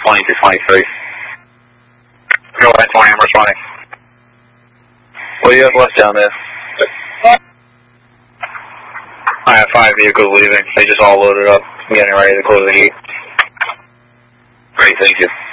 20 to 23. Go ahead, 20, I'm responding. What do you have left down there? I have 5 vehicles leaving. They just all loaded up, getting ready to close the gate. Great, thank you.